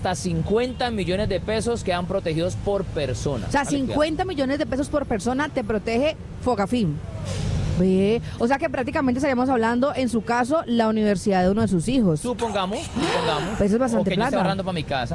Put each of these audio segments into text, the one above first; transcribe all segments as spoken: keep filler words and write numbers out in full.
hasta cincuenta millones de pesos quedan protegidos por persona. O sea, cincuenta millones de pesos por persona te protege Fogafín. Ve, o sea que prácticamente estaríamos hablando, en su caso, la universidad de uno de sus hijos. Supongamos, supongamos. Pues eso es bastante o que plata. yo esté ahorrando para mi casa.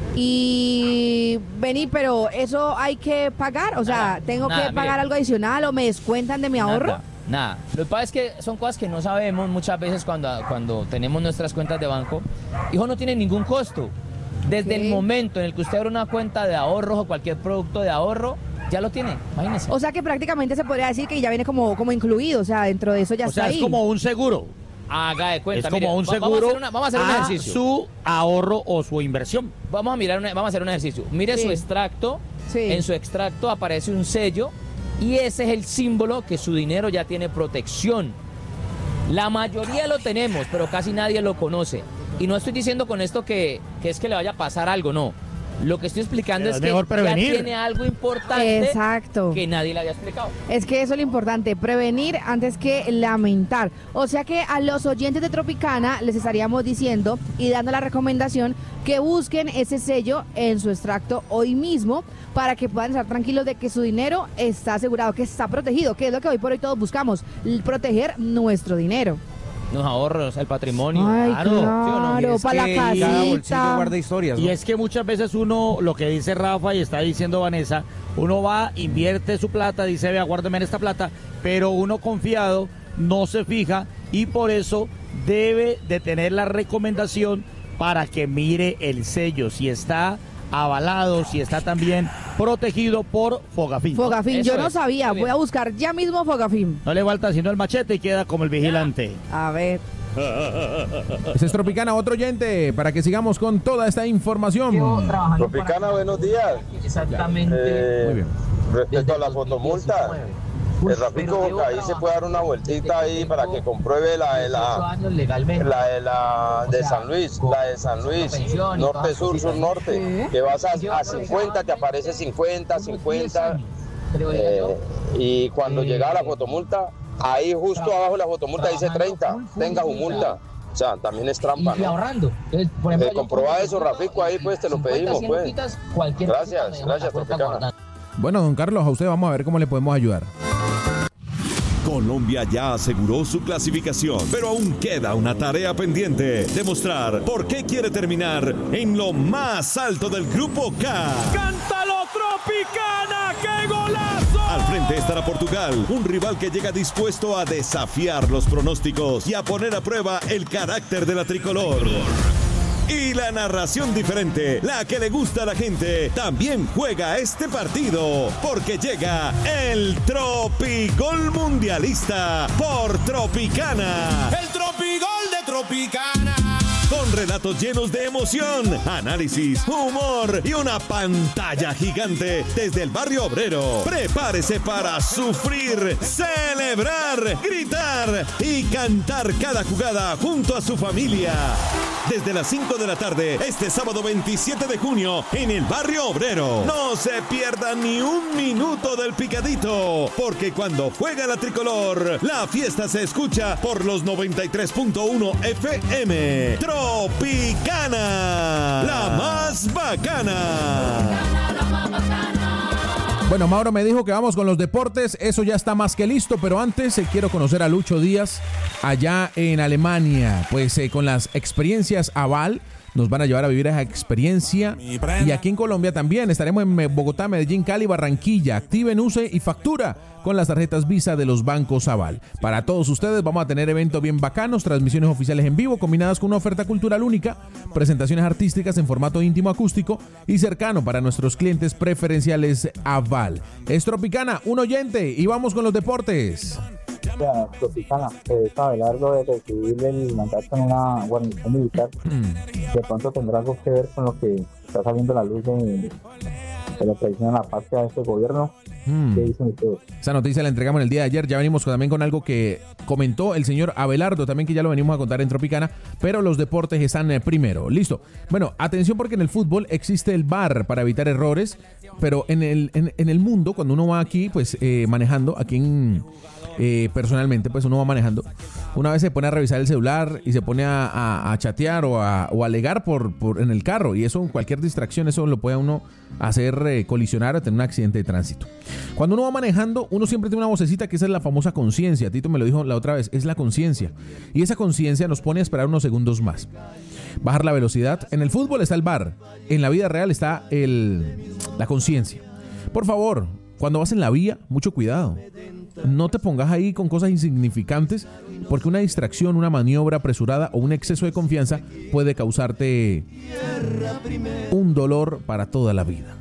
Y vení, pero eso hay que pagar, o sea, Nada, tengo nada, que pagar mire. algo adicional o me descuentan de mi ahorro. Nada, nada. Lo que pasa es que son cosas que no sabemos muchas veces cuando, cuando tenemos nuestras cuentas de banco. Hijo, no tiene ningún costo. Desde ¿Qué? el momento en el que usted abre una cuenta de ahorros o cualquier producto de ahorro, ya lo tiene, imagínese. O sea que prácticamente se podría decir que ya viene como, como incluido, o sea, dentro de eso ya O está sea, ahí. es como un seguro. Haga de cuenta. Es como mire, un va- seguro Vamos a hacer, una- vamos a hacer un a ejercicio. su ahorro o su inversión. Vamos a mirar, una- vamos a hacer un ejercicio. Mire Sí. su extracto. Sí. En su extracto aparece un sello y ese es el símbolo que su dinero ya tiene protección. La mayoría lo tenemos, pero casi nadie lo conoce. Y no estoy diciendo con esto que, que es que le vaya a pasar algo, no. Lo que estoy explicando Pero es es mejor que prevenir. ya tiene algo importante Exacto. que nadie le había explicado. Es que eso es lo importante, prevenir antes que lamentar. O sea que a los oyentes de Tropicana les estaríamos diciendo y dando la recomendación que busquen ese sello en su extracto hoy mismo para que puedan estar tranquilos de que su dinero está asegurado, que está protegido, que es lo que hoy por hoy todos buscamos, l- proteger nuestro dinero. Los ahorros, el patrimonio. Ay, claro. ¿sí o no? claro, Es para la que cada bolsillo casita. guarda historias, ¿no? Y es que muchas veces uno, lo que dice Rafa y está diciendo Vanessa, uno va, invierte su plata, dice, vea, guárdame en esta plata, pero uno confiado no se fija y por eso debe de tener la recomendación para que mire el sello, si está avalado, si está también protegido por Fogafín. Fogafín, Eso yo no es, sabía, muy bien. voy a buscar ya mismo Fogafín. No le falta sino el machete y queda como el vigilante. A ver. Ese es Tropicana, otro oyente, para que sigamos con toda esta información. Tropicana, buenos días. Exactamente. Eh, Muy bien. Respecto a la fotomulta, el Rafico, ahí se puede dar una vueltita ahí para que compruebe la de la, la de la de San Luis, la de San Luis, norte, sur, sur, norte, que vas a, a cincuenta, te aparece cincuenta, cincuenta, eh, y cuando llega a la fotomulta, ahí justo abajo de la fotomulta dice treinta, tenga su multa. O sea, también es trampa, ¿no? ahorrando. Entonces, por Eh, ejemplo, yo comproba compro eso, Rafico, ahí pues te lo cincuenta, pedimos, cien pues. luquitas, cualquier Gracias, cosa me dejo gracias, la cuenta Tropicana. guardada. Bueno, don Carlos, a usted vamos a ver cómo le podemos ayudar. Colombia ya aseguró su clasificación, pero aún queda una tarea pendiente: demostrar por qué quiere terminar en lo más alto del Grupo K. ¡Cántalo, Tropicana! ¡Qué golazo! Al frente estará Portugal, un rival que llega dispuesto a desafiar los pronósticos y a poner a prueba el carácter de la tricolor. Y la narración diferente, la que le gusta a la gente, también juega este partido, porque llega el Tropigol Mundialista por Tropicana. ¡El Tropigol de Tropicana! Con relatos llenos de emoción, análisis, humor y una pantalla gigante desde el barrio obrero. Prepárese para sufrir, celebrar, gritar y cantar cada jugada junto a su familia. Desde las cinco de la tarde, este sábado veintisiete de junio, en el barrio obrero. No se pierda ni un minuto del picadito, porque cuando juega la tricolor, la fiesta se escucha por los noventa y tres punto uno F M. Tropicana, la más bacana. Bueno, Mauro me dijo que vamos con los deportes, eso ya está más que listo, pero antes eh, quiero conocer a Lucho Díaz allá en Alemania, pues eh, con las experiencias Aval nos van a llevar a vivir esa experiencia, y aquí en Colombia también estaremos en Bogotá, Medellín, Cali, Barranquilla. Activen, use y factura con las tarjetas Visa de los bancos Aval. Para todos ustedes vamos a tener eventos bien bacanos, transmisiones oficiales en vivo combinadas con una oferta cultural única, presentaciones artísticas en formato íntimo acústico y cercano para nuestros clientes preferenciales Aval. Es Tropicana, un oyente, y vamos con los deportes. Ya, Tropicana, eh, sabe, largo de recibir el mandato en una guarnición militar, de pronto tendrá algo que ver con lo que está saliendo a la luz de, de la traición a la patria de este gobierno. Hmm. ¿Qué dicen ustedes? Esa noticia la entregamos en el día de ayer. Ya venimos con, también con algo que comentó el señor Abelardo, también que ya lo venimos a contar en Tropicana, pero los deportes están eh, primero. Listo. Bueno, atención porque en el fútbol existe el V A R para evitar errores, pero en el, en, en el mundo, cuando uno va aquí, pues eh, manejando, aquí en... Eh, personalmente, pues uno va manejando, una vez se pone a revisar el celular y se pone a, a, a chatear o a, o a alegar por, por en el carro, y eso, cualquier distracción, eso lo puede a uno hacer eh, colisionar o tener un accidente de tránsito. Cuando uno va manejando, uno siempre tiene una vocecita que esa es la famosa conciencia. Tito me lo dijo la otra vez, es la conciencia, y esa conciencia nos pone a esperar unos segundos más, bajar la velocidad. En el fútbol está el V A R, en la vida real está el, la conciencia. Por favor, cuando vas en la vía, mucho cuidado. No te pongas ahí con cosas insignificantes, porque una distracción, una maniobra apresurada o un exceso de confianza puede causarte un dolor para toda la vida.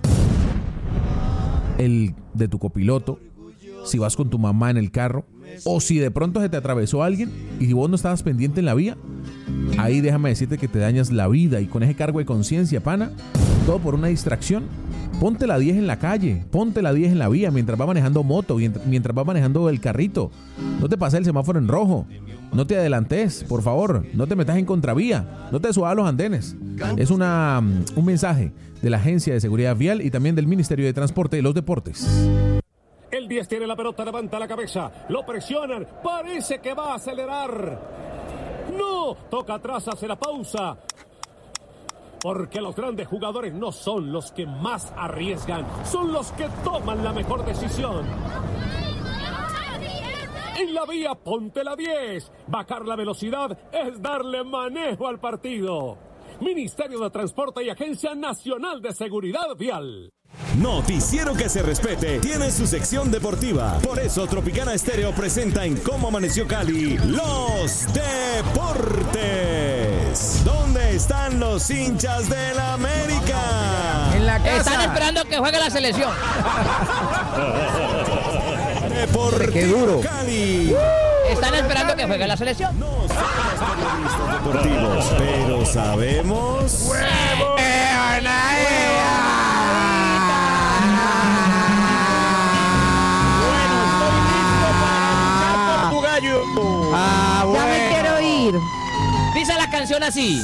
El de tu copiloto, si vas con tu mamá en el carro, o si de pronto se te atravesó alguien y vos no estabas pendiente en la vía, ahí déjame decirte que te dañas la vida, y con ese cargo de conciencia, pana, todo por una distracción. Ponte la diez en la calle, ponte la diez en la vía mientras va manejando moto, mientras va manejando el carrito. No te pases el semáforo en rojo, no te adelantes, por favor, no te metas en contravía, no te subas a los andenes. Es una, un mensaje de la Agencia de Seguridad Vial y también del Ministerio de Transporte y los Deportes. El diez tiene la pelota, levanta la cabeza, lo presionan, parece que va a acelerar. No, toca atrás, hace la pausa. Porque los grandes jugadores no son los que más arriesgan, son los que toman la mejor decisión. En la vía, ponte la diez. Bajar la velocidad es darle manejo al partido. Ministerio de Transporte y Agencia Nacional de Seguridad Vial. Noticiero que se respete tiene su sección deportiva. Por eso Tropicana Estéreo presenta en Cómo Amaneció Cali los deportes. ¿Dónde están los hinchas del América? En la casa. Están esperando que juegue la selección. Deportivo ¡Qué duro! Cali. Están esperando que juegue la selección. No somos periodistas deportivos, pero sabemos. ¡Huevo! Ah, bueno. Ya me quiero ir. Dice la canción así.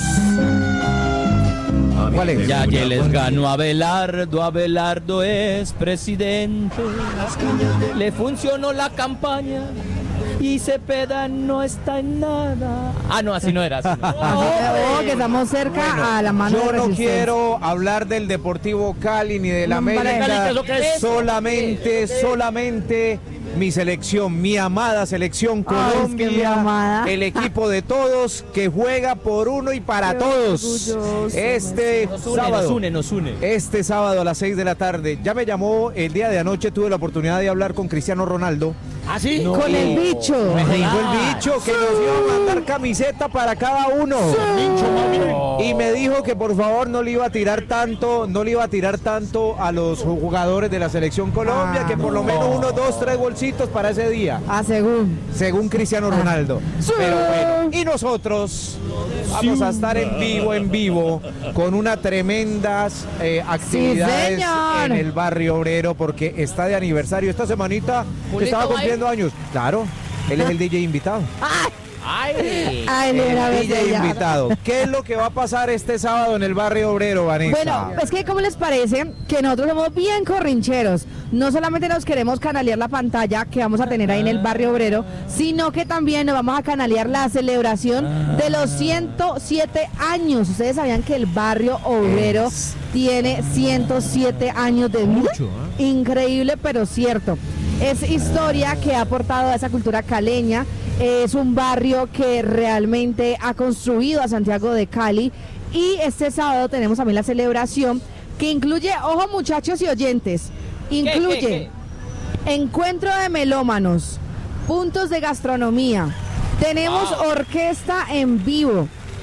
¿Cuál es? Ya que les ganó Abelardo, Abelardo es presidente. Le funcionó la campaña y Cepeda no está en nada. Ah, no, así no era. Así no. Oh, que estamos cerca Bueno, a la mano yo de no resistencia. quiero hablar del Deportivo Cali ni de la Hombre, América. Cali, ¿qué es lo que es? Solamente, solamente mi selección, mi amada selección Ay, es que Colombia, mi amada. el equipo de todos que juega por uno y para Qué todos. orgulloso. Este Nos une, sábado, nos une, nos une. este sábado a las seis de la tarde, ya me llamó el día de anoche, tuve la oportunidad de hablar con Cristiano Ronaldo. ¿Ah, sí? No. Con el bicho. Me dijo Ah. el bicho que nos iba a mandar camiseta para cada uno. Y me dijo que por favor no le iba a tirar tanto, no le iba a tirar tanto a los jugadores de la selección Colombia, Ah. que por lo menos uno, dos, tres bolsitos para ese día, Ah, según. según Cristiano Ronaldo. Sí. Pero bueno, y nosotros vamos a estar en vivo, en vivo, con una tremendas eh, actividades señor. en el barrio obrero, porque está de aniversario esta semanita, Julito, estaba ¿va a ir? cumpliendo años. Claro, él es el D J invitado. Ay. Ay, El mira, D J bella. invitado. ¿Qué es lo que va a pasar este sábado en el barrio obrero, Vanessa? Bueno, es que ¿cómo les parece que nosotros somos bien corrincheros? No solamente nos queremos canalear la pantalla que vamos a tener ahí en el barrio obrero, sino que también nos vamos a canalear la celebración de los ciento siete años. ¿Ustedes sabían que el barrio obrero tiene ciento siete años de vida? Increíble, pero cierto. Es historia que ha aportado a esa cultura caleña. Es un barrio que realmente ha construido a Santiago de Cali. Y este sábado tenemos también la celebración que incluye, ojo muchachos y oyentes, incluye ¿Qué, qué, encuentro de melómanos, puntos de gastronomía, tenemos Wow. orquesta en vivo,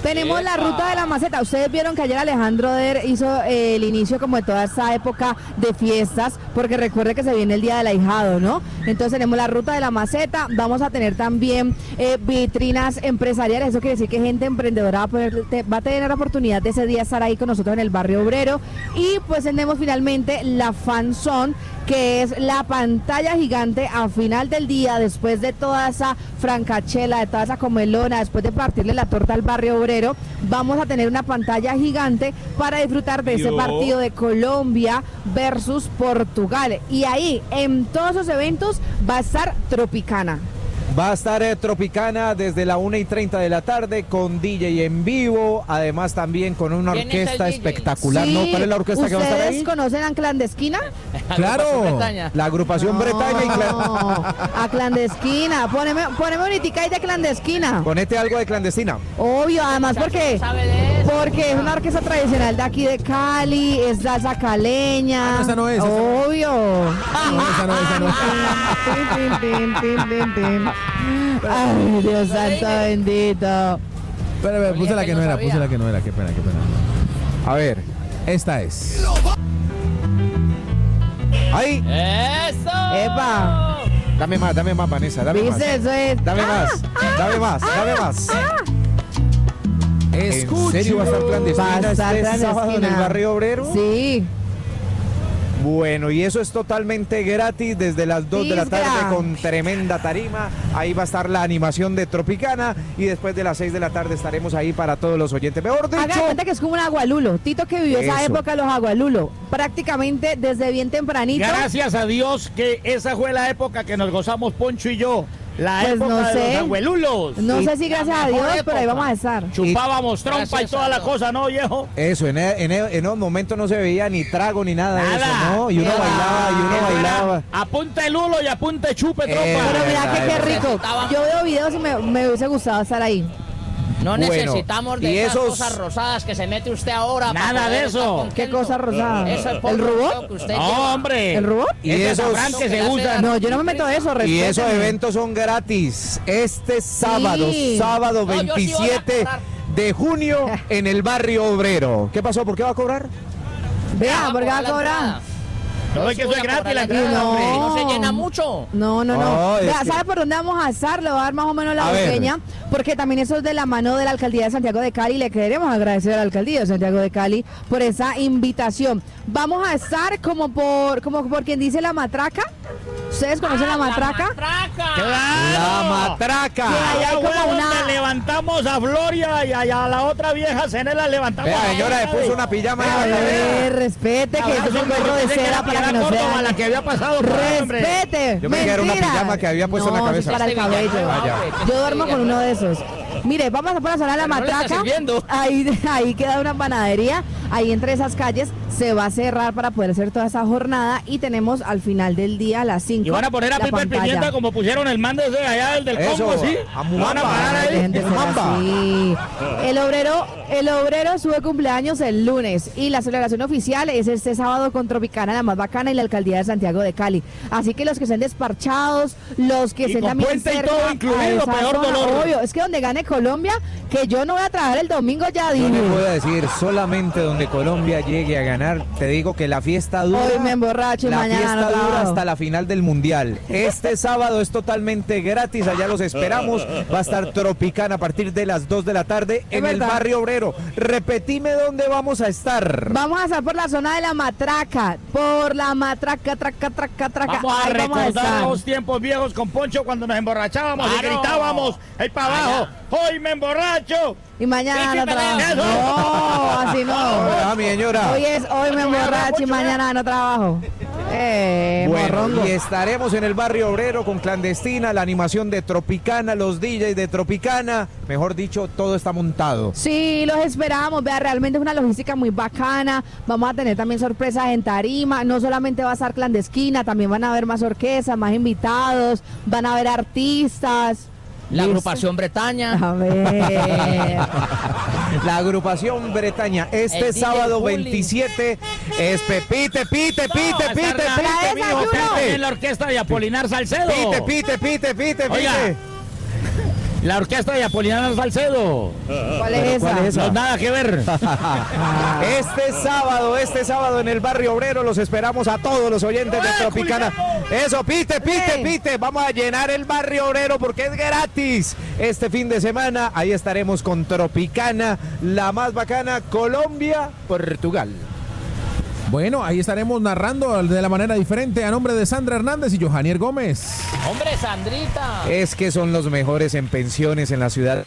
Tenemos Epa. la ruta de la maceta. Ustedes vieron que ayer Alejandro Der hizo eh, el inicio como de toda esta época de fiestas, porque recuerde que se viene el Día del Ahijado, ¿no? Entonces tenemos la ruta de la maceta, vamos a tener también eh, vitrinas empresariales, eso quiere decir que gente emprendedora va a, poder, te, va a tener la oportunidad de ese día estar ahí con nosotros en el barrio obrero. Y pues tenemos finalmente la Fan Zone, que es la pantalla gigante a final del día, después de toda esa francachela, de toda esa comelona, después de partirle la torta al barrio obrero, vamos a tener una pantalla gigante para disfrutar de ese partido de Colombia versus Portugal. Y ahí, en todos esos eventos, va a estar Tropicana. Va a estar eh, Tropicana desde la una y treinta de la tarde con D J en vivo, además también con una ¿Quién es el orquesta D J? espectacular. Sí, ¿No? ¿Cuál es la orquesta que va a estar ahí? ¿Ustedes conocen a Clandestina? Claro, la agrupación Bretaña y Cla- No, a Clandestina. Poneme, poneme un iticay de Clandestina. Ponete algo de clandestina. Obvio, además porque, ¿Sabe de eso? porque es una orquesta tradicional de aquí de Cali, es salsa caleña. Ah, no, esa no es, esa no. Obvio. No, esa no, esa no. Tin, tin, tin, tin, tin. Ay, Dios santo bendito. Espera, espera, puse la que no era, puse la que no era, qué pena, qué pena. A ver, Esta es. ahí, ¡Eso! Epa. dame más, dame más, Vanessa, dame más. ¿Viste? Eso es. Dame Ah, más, ah, dame más, ah, dame más. ah. ¿En serio va a estar clandestina Va a estar este sábado en el clandestina. barrio obrero? Sí. Bueno, y eso es totalmente gratis desde las dos de la Isgra. tarde con tremenda tarima. Ahí va a estar la animación de Tropicana y después de las seis de la tarde estaremos ahí para todos los oyentes. Mejor Haga de dicho, cuenta que es como un agualulo. Tito que vivió esa Eso. época de los agualulos. Prácticamente desde bien tempranito. Gracias a Dios que esa fue la época que nos gozamos Poncho y yo. La Pues época no de sé. los abuelulos. No Y- sé si gracias a mejor Dios, pero ahí época. vamos a estar. Chupábamos trompa y Gracias toda a la Dios. cosa, ¿no, viejo? eso, en, en, en esos momentos no se veía ni trago ni nada, de Nada. eso, ¿no? Y uno Qué bailaba, y uno va. bailaba. Apunte lulo y apunte chupe Eh, trompa. Pero mira que qué verdad, rico. Yo veo videos y me, me hubiese gustado estar ahí. No Bueno, necesitamos de y esas esos- cosas rosadas que se mete usted ahora. para Nada poder de estar eso. contento. ¿Qué cosa rosada? Eso es ¿El polvo rubor? que usted No, lleva. hombre. ¿El rubor? Y Ese esos- azafrán que se No, usa. No, yo no me meto eso, Y esos respéteme. eventos son gratis. Este sábado, Sí. sábado No, yo sí voy a veintisiete cobrar. de junio en el barrio obrero. ¿Qué pasó? ¿Por qué va a cobrar? Vea, ¿por qué va a la cobrar? entrada. No, Yo es que sí eso es voy a gratis cobrar la entrada, No. hombre. No se llena mucho. No, no, no. No, es Vea, que- ¿sabe por dónde vamos a estar? Le voy a dar más o menos la A ver. pequeña, porque también eso es de la mano de la Alcaldía de Santiago de Cali. Le queremos agradecer a la Alcaldía de Santiago de Cali por esa invitación. Vamos a estar como por, como por quien dice la matraca. ¿Ustedes conocen la matraca? La matraca. Sí, ahí hay como Fue donde una- levantamos a Floria y a, a la otra vieja cena la levantamos. Vea, a señora, le ella, puso ¿sabe? una pijama. A ahí, vea. ver, respete, que Ahora esto es un hombre, gorro yo de pensé que cera era para que Piedra no Córdoba, sea. la que había pasado por ahí, hombre. Respete. Yo me quedé en una mentira. pijama que había puesto en la No, eso es cabeza. para el cabello. Vaya. Yo duermo con uno de esos. Mire, vamos a por la zona de la Pero no le está matraca. sirviendo. Ahí, ahí queda una panadería. Ahí entre esas calles se va a cerrar para poder hacer toda esa jornada. Y tenemos al final del día a las cinco. Y van a poner a la Piper pantalla. Pimienta como pusieron el mando ese allá, el del Eso, Congo, ¿sí? a Van Mumamba. a parar ahí. Dejen de ser Mamba. así. El obrero, el obrero sube cumpleaños el lunes y la celebración oficial es este sábado con Tropicana, la más bacana, y la alcaldía de Santiago de Cali. Así que los que estén desparchados, los que Y estén con también puente y cerca todo a incluido, esa peor zona, dolor. obvio, es que donde gane Colombia, que yo no voy a trabajar el domingo ya Yo le digo. puedo decir, solamente donde Colombia llegue a ganar, te digo que la fiesta dura. Hoy me emborracho y la mañana fiesta no dura trabajo. hasta la final del mundial. Este sábado es totalmente gratis, allá los esperamos. Va a estar Tropicana a partir de las dos de la tarde Es en el verdad. barrio obrero. Repetime dónde vamos a estar. Vamos a estar por la zona de la matraca, por la matraca, traca, traca, traca. Vamos a Ahí vamos a recordar estar. los tiempos viejos con Poncho cuando nos emborrachábamos y Claro. gritábamos ahí para abajo, hoy me emborracho. Y mañana Sí, no sí, trabajo. eso. No, así no. Ah, mi señora. Hoy es, hoy me emborracho y mañana no trabajo. Eh, Bueno, morrongo. y estaremos en el barrio obrero con Clandestina, la animación de Tropicana, los D Js de Tropicana. Mejor dicho, todo está montado. Sí, los esperamos. Vea, realmente es una logística muy bacana. Vamos a tener también sorpresas en tarima. No solamente va a estar Clandestina, también van a haber más orquestas, más invitados, van a haber artistas. La ¿Listo? agrupación Bretaña. A ver. La agrupación Bretaña, este El D J sábado Bully. veintisiete es Pepite, pite, pite, No, pite, está pite, Trae mijo, desayuno. cante en la orquesta de Apolinar Salcedo. pite, pite, pite, pite, Oiga. pite. La orquesta de Apolinar Salcedo. ¿Cuál es esa? ¿Cuál es esa? No, nada que ver. Este sábado, este sábado en el Barrio Obrero los esperamos a todos los oyentes de Tropicana. Eso, pite, pite, pite. Vamos a llenar el Barrio Obrero porque es gratis. Este fin de semana ahí estaremos con Tropicana, la más bacana, Colombia, Portugal. Bueno, ahí estaremos narrando de la manera diferente a nombre de Sandra Hernández y Johanier Gómez. Hombre, Sandrita. Es que son los mejores en pensiones en la ciudad.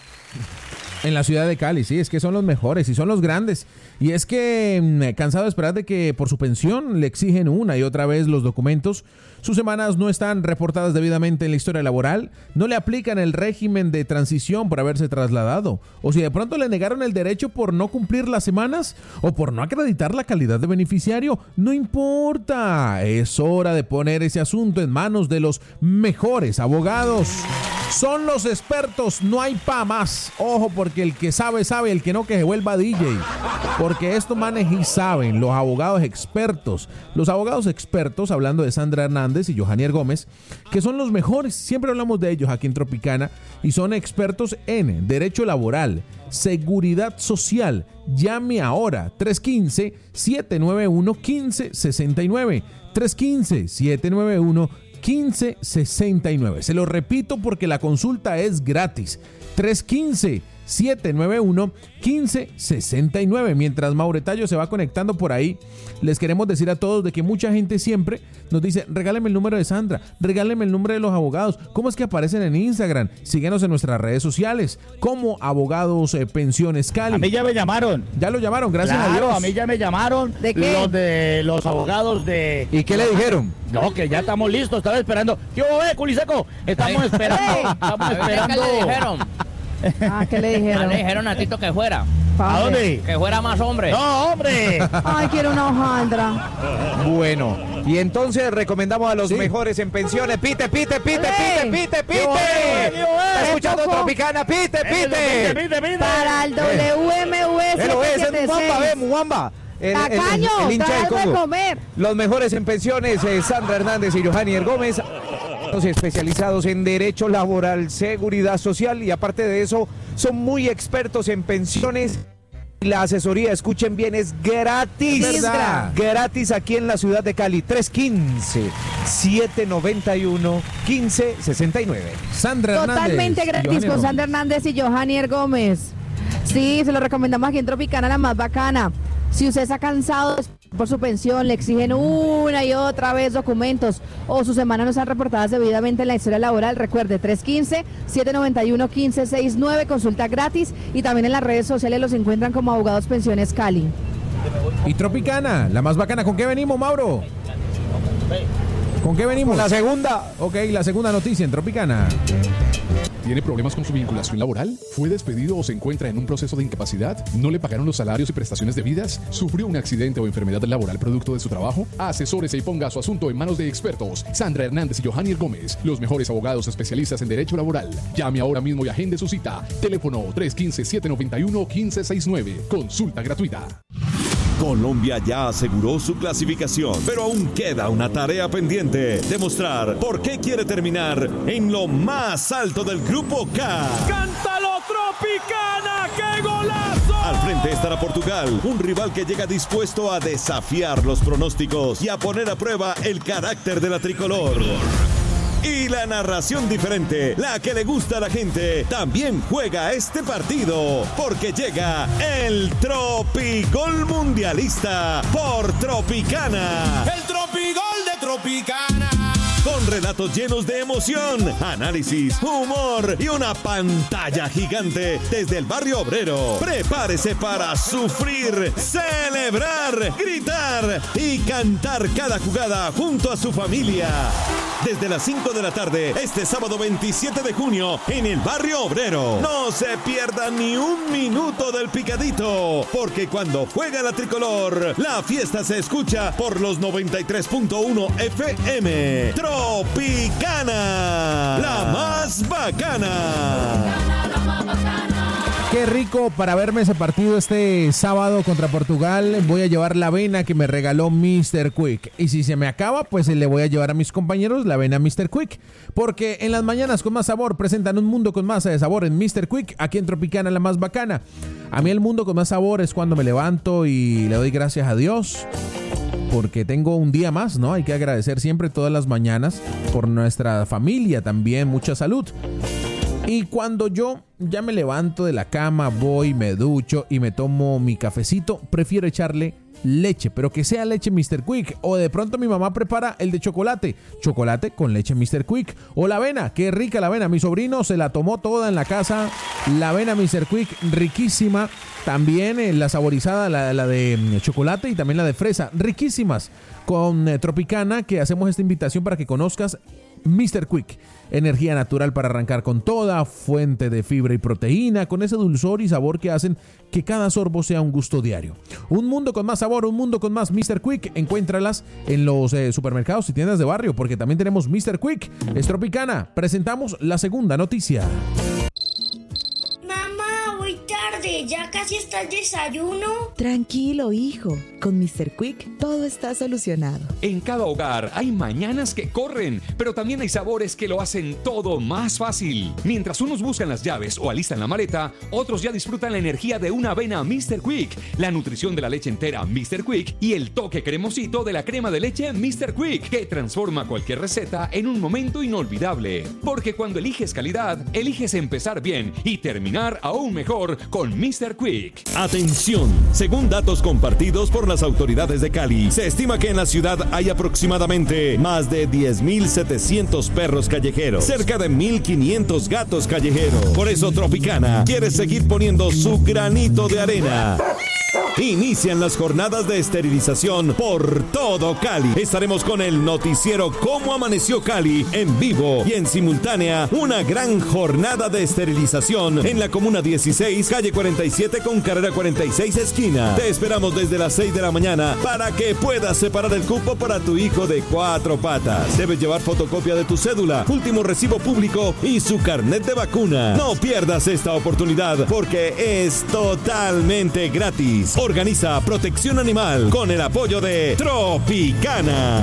En la ciudad de Cali, sí, es que son los mejores y son los grandes. Y es que, mmm, cansado de esperar de que por su pensión le exigen una y otra vez los documentos, sus semanas no están reportadas debidamente en la historia laboral, no le aplican el régimen de transición por haberse trasladado, o si de pronto le negaron el derecho por no cumplir las semanas o por no acreditar la calidad de beneficiario, no importa, es hora de poner ese asunto en manos de los mejores abogados. Son los expertos, no hay pa' más. Ojo, porque el que sabe, sabe, el que no, que se vuelva D J. Porque estos manes y saben, los abogados expertos. Los abogados expertos, hablando de Sandra Hernández y Johanier Gómez, que son los mejores, siempre hablamos de ellos aquí en Tropicana, y son expertos en derecho laboral, seguridad social. Llame ahora, tres uno cinco, siete nueve uno, uno cinco seis nueve. tres uno cinco, siete nueve uno, quince sesenta y nueve. Se lo repito porque la consulta es gratis. tres uno cinco, siete nueve uno, quince sesenta y nueve. Mientras Mauretayo se va conectando por ahí, les queremos decir a todos de que mucha gente siempre nos dice: regáleme el número de Sandra, regáleme el número de los abogados. ¿Cómo es que aparecen en Instagram? Síguenos en nuestras redes sociales como Abogados eh, Pensiones Cali. A mí ya me llamaron. Ya lo llamaron, gracias claro, a Dios. a mí ya me llamaron. ¿De qué? Los de los abogados de... ¿Y qué le dijeron? No, que ya estamos listos, estaba esperando. ¿Qué hubo, eh, Culiseco? Estamos esperando, estamos A ver, ¿qué esperando. le dijeron? Ah, ¿qué le Ah, dijeron? le dijeron a Tito que fuera. ¿A dónde? Que fuera más hombre. ¡No, hombre! Ay, quiero una hojaldra. Bueno, y entonces recomendamos a los Sí. mejores en pensiones. Pite, pite, pite, ¡Ey! pite, pite, pite. ¡Yo, eh, yo, eh! Está escuchando Poco. Tropicana, pite, Pide, pite. pide, pide. Para el W M U S Pero ese es Muamba, ve, setecientos setenta y seis. Muamba. El, el- el- Tacaño, el hincha trae del algo de Congo. comer. Los mejores en pensiones, eh, Sandra Hernández y Johanier Gómez, los especializados en derecho laboral, seguridad social y aparte de eso, son muy expertos en pensiones. La asesoría, escuchen bien, es gratis. Es verdad. Gratis aquí en la ciudad de Cali. tres uno cinco, siete nueve uno, uno cinco seis nueve. Sandra Hernández. Totalmente y gratis Johanier con Gómez. Sandra Hernández y Johanier Gómez. Sí, se lo recomendamos aquí en Tropicana, la más bacana. Si usted está cansado por su pensión, le exigen una y otra vez documentos o sus semanas no están reportadas debidamente en la historia laboral, recuerde tres uno cinco, siete nueve uno, uno cinco seis nueve, consulta gratis y también en las redes sociales los encuentran como Abogados Pensiones Cali. Y Tropicana, la más bacana. ¿Con qué venimos, Mauro? ¿Con qué venimos? La segunda. Ok, la segunda noticia en Tropicana. ¿Tiene problemas con su vinculación laboral? ¿Fue despedido o se encuentra en un proceso de incapacidad? ¿No le pagaron los salarios y prestaciones debidas? ¿Sufrió un accidente o enfermedad laboral producto de su trabajo? Asesórese y ponga su asunto en manos de expertos. Sandra Hernández y Johanier Gómez, los mejores abogados especialistas en derecho laboral. Llame ahora mismo y agende su cita. Teléfono tres uno cinco, siete nueve uno, uno cinco seis nueve. Consulta gratuita. Colombia ya aseguró su clasificación, pero aún queda una tarea pendiente: demostrar por qué quiere terminar en lo más alto del Grupo K. ¡Cántalo, Tropicana! ¡Qué golazo! Al frente estará Portugal, un rival que llega dispuesto a desafiar los pronósticos y a poner a prueba el carácter de la tricolor. Y la narración diferente, la que le gusta a la gente, también juega este partido, porque llega el Tropigol Mundialista por Tropicana. El Tropigol de Tropicana. Con relatos llenos de emoción, análisis, humor y una pantalla gigante desde el Barrio Obrero. Prepárese para sufrir, celebrar, gritar y cantar cada jugada junto a su familia. Desde las cinco de la tarde, este sábado veintisiete de junio, en el Barrio Obrero. No se pierda ni un minuto del picadito, porque cuando juega la tricolor, la fiesta se escucha por los noventa y tres punto uno F M. Tropicana, la más bacana. Qué rico para verme ese partido este sábado contra Portugal. Voy a llevar la avena que me regaló míster Quick. Y si se me acaba, pues le voy a llevar a mis compañeros la avena míster Quick. Porque en las mañanas con más sabor presentan un mundo con más de sabor en míster Quick. Aquí en Tropicana, la más bacana. A mí el mundo con más sabor es cuando me levanto y le doy gracias a Dios. Porque tengo un día más, ¿no? Hay que agradecer siempre todas las mañanas por nuestra familia también. Mucha salud. Y cuando yo ya me levanto de la cama, voy, me ducho y me tomo mi cafecito, prefiero echarle leche, pero que sea leche míster Quick. O de pronto mi mamá prepara el de chocolate, chocolate con leche míster Quick. O la avena, qué rica la avena. Mi sobrino se la tomó toda en la casa. La avena míster Quick, riquísima. También eh, la saborizada, la, la de mm, chocolate y también la de fresa, riquísimas. Con eh, Tropicana, que hacemos esta invitación para que conozcas míster Quick. Energía natural para arrancar con toda, fuente de fibra y proteína, con ese dulzor y sabor que hacen que cada sorbo sea un gusto diario. Un mundo con más sabor, un mundo con más míster Quick. Encuéntralas en los eh, supermercados y tiendas de barrio, porque también tenemos míster Quick. Es Tropicana. Presentamos la segunda noticia. Mamá, voy tarde, ya casi está el desayuno. Tranquilo, hijo. Con míster Quick todo está solucionado. En cada hogar hay mañanas que corren, pero también hay sabores que lo hacen todo más fácil. Mientras unos buscan las llaves o alistan la maleta, otros ya disfrutan la energía de una avena míster Quick, la nutrición de la leche entera míster Quick y el toque cremosito de la crema de leche míster Quick, que transforma cualquier receta en un momento inolvidable. Porque cuando eliges calidad, eliges empezar bien y terminar aún mejor con míster Quick. Atención, según datos compartidos por las autoridades de Cali, se estima que en la ciudad hay aproximadamente más de diez mil setecientos perros callejeros, cerca de mil quinientos gatos callejeros. Por eso Tropicana quiere seguir poniendo su granito de arena. Inician las jornadas de esterilización por todo Cali. Estaremos con el noticiero Cómo Amaneció Cali en vivo y en simultánea una gran jornada de esterilización en la comuna dieciséis, calle cuarenta y siete con carrera cuarenta y seis esquina. Te esperamos desde las seis de la mañana para que puedas separar el cupo para tu hijo de cuatro patas. Debes llevar fotocopia de tu cédula, último recibo público y su carnet de vacuna. No pierdas esta oportunidad porque es totalmente gratis. Organiza Protección Animal con el apoyo de Tropicana.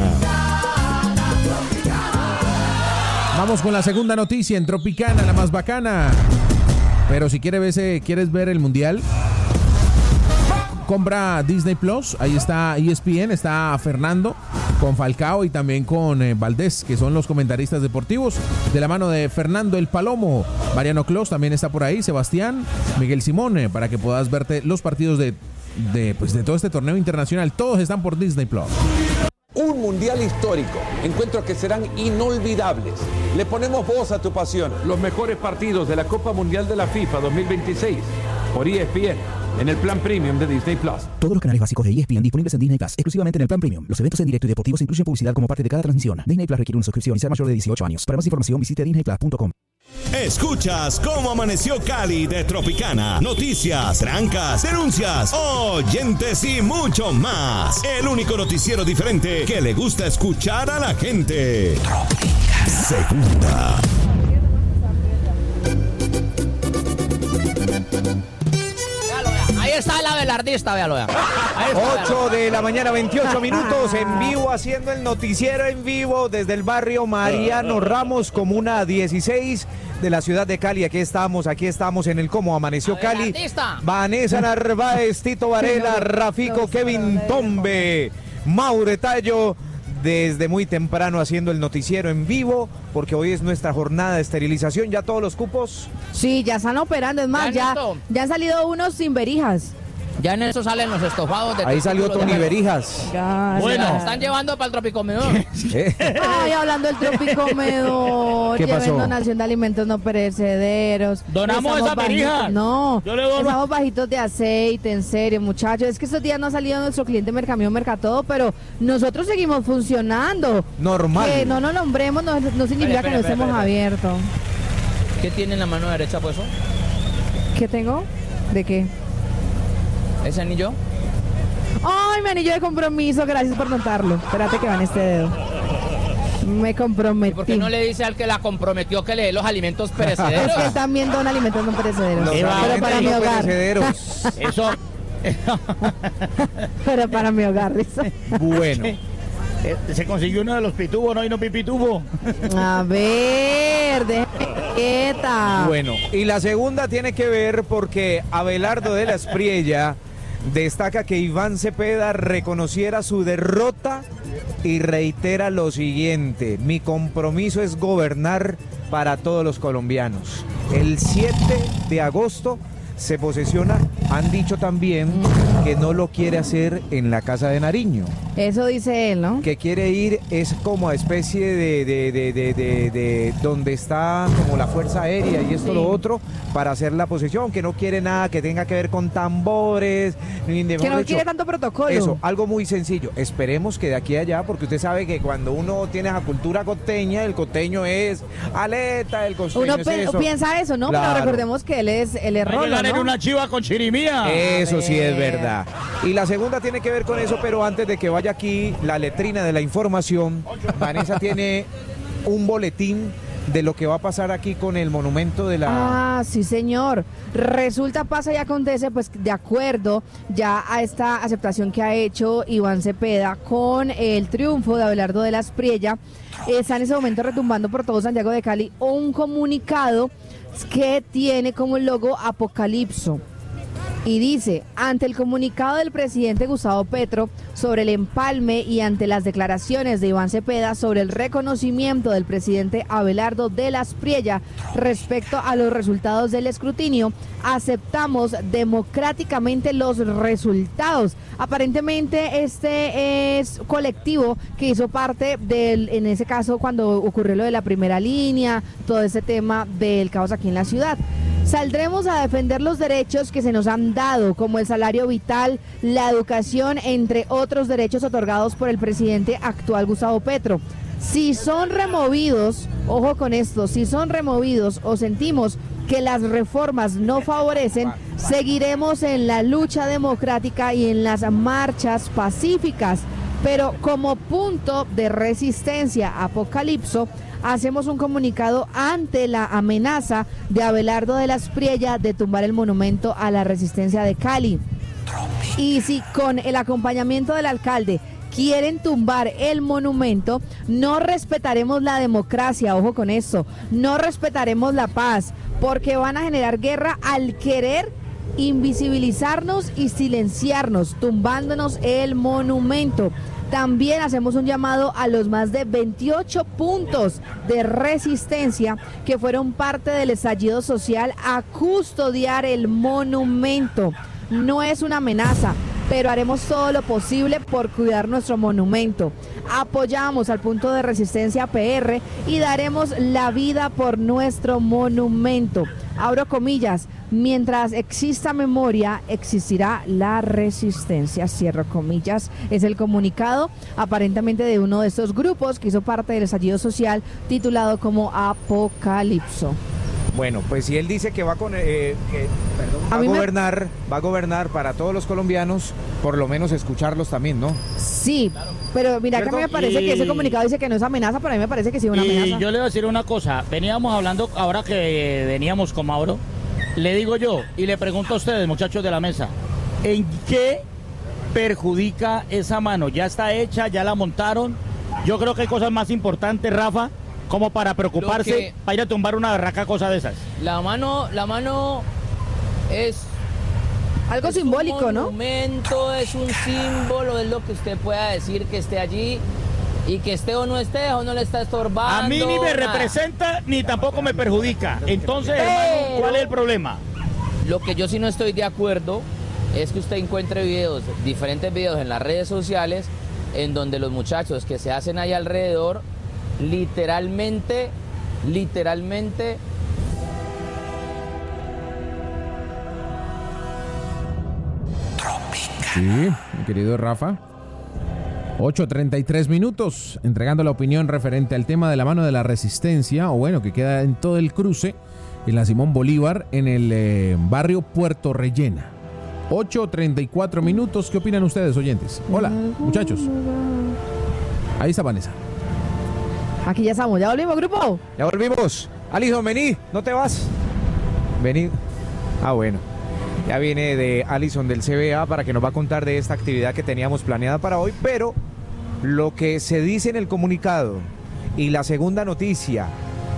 Vamos con la segunda noticia en Tropicana, la más bacana. Pero si quieres ver, quieres ver el mundial, compra Disney Plus. Ahí está E S P N, está Fernando con Falcao y también con eh, Valdés, que son los comentaristas deportivos, de la mano de Fernando el Palomo. Mariano Clos también está por ahí, Sebastián, Miguel Simón, eh, para que puedas verte los partidos de, de, pues, de todo este torneo internacional. Todos están por Disney Plus. Un mundial histórico, encuentros que serán inolvidables. Le ponemos voz a tu pasión. Los mejores partidos de la Copa Mundial de la FIFA dos mil veintiséis por E S P N en el plan premium de Disney Plus. Todos los canales básicos de E S P N disponibles en Disney Plus, exclusivamente en el plan premium. Los eventos en directo y deportivos incluyen publicidad como parte de cada transmisión. Disney Plus requiere una suscripción y ser mayor de dieciocho años. Para más información visite disney plus punto com. Escuchas Cómo Amaneció Cali de Tropicana. Noticias, trancas, denuncias, oyentes y mucho más. El único noticiero diferente que le gusta escuchar a la gente. Tropicana. Segunda. Ahí está el abelardista, véalo ya. ocho de la mañana, veintiocho minutos, en vivo, haciendo el noticiero en vivo desde el barrio Mariano Ramos, comuna dieciséis de la ciudad de Cali. Aquí estamos, aquí estamos en el Cómo Amaneció Cali. Vanessa Narváez, Tito Varela, Rafico, Kevin Tombe, Maure Tallo, desde muy temprano haciendo el noticiero en vivo, porque hoy es nuestra jornada de esterilización. ¿Ya todos los cupos? Sí, ya están operando, es más, ya, ya han salido unos sin verijas. Ya en eso salen los estofados de ahí salió Tony de... Berijas. Ya, bueno, ya. Están llevando para el Tropicomedor. Ay, hablando del Tropicomedor. ¿Qué pasó? Lleven donación de alimentos no perecederos. Donamos esa berija. No, yo le dono. Estamos bajitos de aceite, en serio, muchachos. Es que estos días no ha salido nuestro cliente Mercamión Mercatodo, pero nosotros seguimos funcionando. Normal. Que no nos nombremos no, no significa espera, que no espera, estemos espera, abiertos. ¿Qué tiene en la mano derecha, pues? ¿Qué tengo? ¿De qué? ¿Ese anillo? Ay, mi anillo de compromiso, gracias por notarlo. Espérate que va en este dedo. Me comprometí. ¿Y por qué no le dice al que la comprometió que le dé los alimentos perecederos? Es que también don alimentos no perecederos. Los Pero alimentos para mi no hogar. perecederos. Eso. Pero para mi hogar, Rizo. Bueno. Eh, Se consiguió uno de los pitubos, ¿no? Y no pipitubo. A ver, déjame quieta. Bueno, y la segunda tiene que ver porque Abelardo de la Espriella destaca que Iván Cepeda reconociera su derrota y reitera lo siguiente: mi compromiso es gobernar para todos los colombianos. El siete de agosto se posesiona, han dicho también que no lo quiere hacer en la Casa de Nariño. Eso dice él, ¿no? Que quiere ir es como a especie de, de, de, de, de, de donde está como la Fuerza Aérea y esto Sí. lo otro para hacer la posesión, que no quiere nada que tenga que ver con tambores, ni de Que mejor no dicho, quiere tanto protocolo. eso, algo muy sencillo. Esperemos que de aquí a allá, porque usted sabe que cuando uno tiene esa cultura costeña, el costeño es aleta, el costeño Uno es pe- eso. piensa eso, ¿no? Claro. Pero recordemos que él es el Va a error, llegar en ¿no? una chiva con chirimía. Eso sí es ver. verdad. Y la segunda tiene que ver con eso, pero antes de que vaya aquí la letrina de la información, Vanessa tiene un boletín de lo que va a pasar aquí con el monumento de la... Ah, sí, señor. Resulta, pasa y acontece, pues de acuerdo ya a esta aceptación que ha hecho Iván Cepeda con el triunfo de Abelardo de la Espriella, está en ese momento retumbando por todo Santiago de Cali un comunicado que tiene como logo Apocalipso. Y dice, ante el comunicado del presidente Gustavo Petro sobre el empalme y ante las declaraciones de Iván Cepeda sobre el reconocimiento del presidente Abelardo de la Espriella respecto a los resultados del escrutinio, aceptamos democráticamente los resultados. Aparentemente este es colectivo que hizo parte del, en ese caso cuando ocurrió lo de la primera línea, todo ese tema del caos aquí en la ciudad. Saldremos a defender los derechos que se nos han dado, como el salario vital, la educación, entre otros derechos otorgados por el presidente actual Gustavo Petro. Si son removidos, ojo con esto, si son removidos o sentimos que las reformas no favorecen, seguiremos en la lucha democrática y en las marchas pacíficas. Pero como punto de resistencia, Apocalipso, hacemos un comunicado ante la amenaza de Abelardo de la Espriella de tumbar el monumento a la resistencia de Cali. Y si con el acompañamiento del alcalde quieren tumbar el monumento, no respetaremos la democracia, ojo con eso, no respetaremos la paz, porque van a generar guerra al querer invisibilizarnos y silenciarnos, tumbándonos el monumento. También hacemos un llamado a los más de veintiocho puntos de resistencia que fueron parte del estallido social a custodiar el monumento. No es una amenaza, pero haremos todo lo posible por cuidar nuestro monumento. Apoyamos al punto de resistencia P R y daremos la vida por nuestro monumento. Abro comillas, mientras exista memoria, existirá la resistencia. Cierro comillas. Es el comunicado aparentemente de uno de estos grupos que hizo parte del estallido social titulado como Apocalipso. Bueno, pues si él dice que va con eh, que, perdón, va A a mí me- gobernar, va a gobernar para todos los colombianos, por lo menos escucharlos también, ¿no? Sí, pero mira que a mí me parece que ese comunicado dice que no es amenaza, pero a mí me parece que sí es una Y amenaza. yo le voy a decir una cosa, veníamos hablando, ahora que veníamos con Mauro, le digo yo y le pregunto a ustedes, muchachos de la mesa, ¿en qué perjudica esa mano? ¿Ya está hecha? ¿Ya la montaron? Yo creo que hay cosas más importantes, Rafa, como para preocuparse, Lo que- para ir a tumbar una berraca cosa de esas. La mano, la mano es algo es simbólico, un ¿no? monumento, es un símbolo, es lo que usted pueda decir que esté allí y que esté o no esté o no le está estorbando. A mí ni me nada. representa ni tampoco me perjudica. Entonces, hermano, ¿cuál es el problema? Lo que yo sí no estoy de acuerdo es que usted encuentre videos, diferentes videos en las redes sociales en donde los muchachos que se hacen ahí alrededor literalmente, literalmente Sí, mi querido Rafa. ocho treinta y tres minutos, entregando la opinión referente al tema de la mano de la resistencia, o bueno, que queda en todo el cruce, en la Simón Bolívar, en el eh, barrio Puerto Rellena. ocho treinta y cuatro minutos, ¿qué opinan ustedes, oyentes? Hola, muchachos. Ahí está Vanessa. Aquí ya estamos, ya volvimos, grupo. Ya volvimos. Alison, vení, ¿no te vas? Vení. Ah, bueno. Ya viene de Alison del C B A para que nos va a contar de esta actividad que teníamos planeada para hoy, pero lo que se dice en el comunicado y la segunda noticia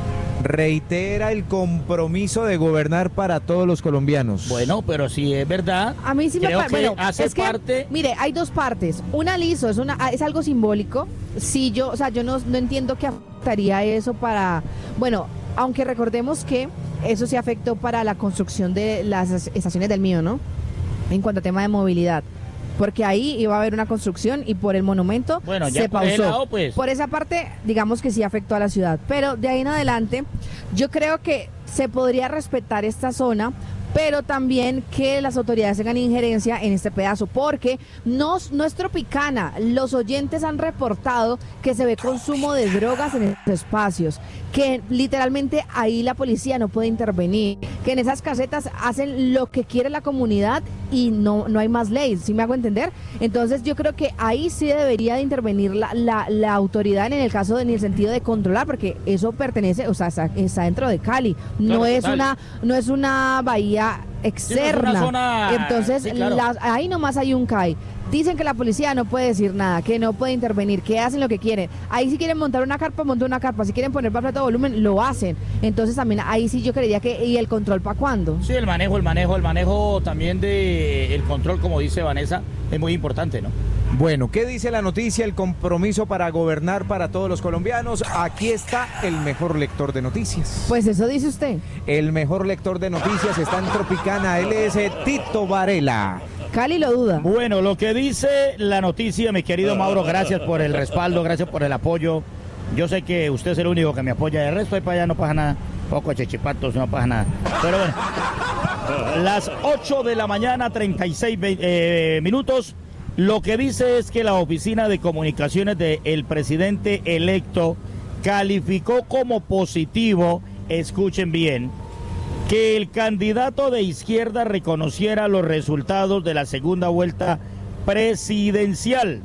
reitera el compromiso de gobernar para todos los colombianos. Bueno, pero si es verdad, a mí sí me creo parece. que Bueno, hace es que, parte. Mire, hay dos partes. Una, liso, es una, es algo simbólico. Si yo, o sea, yo no, no entiendo qué afectaría eso para. Bueno, aunque recordemos que eso sí afectó para la construcción de las estaciones del mío, ¿no? En cuanto a tema de movilidad. Porque ahí iba a haber una construcción y por el monumento bueno, ya se por pausó. el lado, pues. Por esa parte, digamos que sí afectó a la ciudad. Pero de ahí en adelante, yo creo que se podría respetar esta zona, pero también que las autoridades tengan injerencia en este pedazo, porque no, no es Tropicana. Los oyentes han reportado que se ve consumo de drogas en estos espacios, que literalmente ahí la policía no puede intervenir, que en esas casetas hacen lo que quiere la comunidad y no, no hay más ley, ¿sí me hago entender? Entonces yo creo que ahí sí debería de intervenir la, la, la autoridad en el caso de, en el sentido de controlar, porque eso pertenece, o sea, está, está dentro de Cali, no, claro, es una, no es una bahía externa. Sí, no zona... Entonces sí, claro. las, ahí nomás hay un C A I. Dicen que la policía no puede decir nada, que no puede intervenir, que hacen lo que quieren. Ahí si quieren montar una carpa, montan una carpa. Si quieren poner para todo volumen, lo hacen. Entonces también ahí sí yo creería que, ¿y el control para cuándo? Sí, el manejo, el manejo, el manejo también de el control, como dice Vanessa, es muy importante, ¿no? Bueno, ¿qué dice la noticia? El compromiso para gobernar para todos los colombianos. Aquí está el mejor lector de noticias. Pues eso dice usted. El mejor lector de noticias está en Tropicana. Él es Tito Varela. Cali lo duda. Bueno, lo que dice la noticia, mi querido Mauro, gracias por el respaldo, gracias por el apoyo. Yo sé que usted es el único que me apoya, de resto ahí para allá no pasa nada. Poco chechipatos, no pasa nada. Pero bueno, las ocho de la mañana, treinta y seis eh, minutos. Lo que dice es que la oficina de comunicaciones del presidente electo calificó como positivo, escuchen bien, que el candidato de izquierda reconociera los resultados de la segunda vuelta presidencial.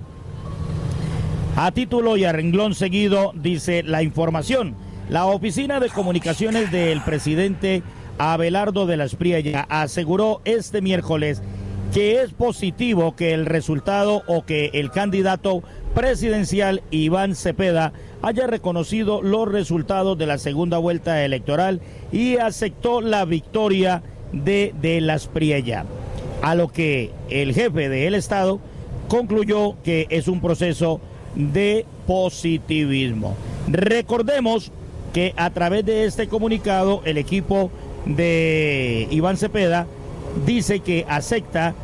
A título y a renglón seguido, dice la información, la oficina de comunicaciones del presidente Abelardo de la Espriella aseguró este miércoles que es positivo que el resultado o que el candidato presidencial Iván Cepeda haya reconocido los resultados de la segunda vuelta electoral y aceptó la victoria de De la Espriella, a lo que el jefe del Estado concluyó que es un proceso de positivismo. Recordemos que a través de este comunicado el equipo de Iván Cepeda dice que acepta